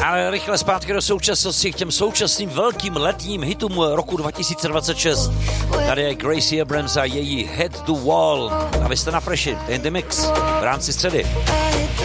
Ale rychle zpátky do současnosti k těm současným velkým letním hitům roku 2026. Tady je Gracie Abrams a její Head to Wall. A vy jste na Freshi, in the mix, v rámci středy.